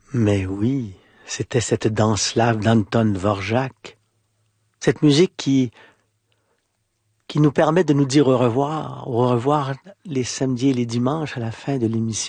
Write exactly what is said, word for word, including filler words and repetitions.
Mais oui, c'était cette danse slave d'Anton Dvorak. Cette musique qui, qui nous permet de nous dire au revoir, au revoir les samedis et les dimanches à la fin de l'émission.